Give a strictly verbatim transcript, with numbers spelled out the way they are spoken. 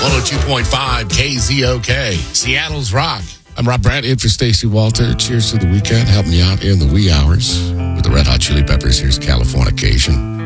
one oh two point five K Z O K, Seattle's Rock. I'm Rob Brandt, in for Stacey Walter. Cheers to the weekend, helping you out in the wee hours with the Red Hot Chili Peppers. Here's Californication.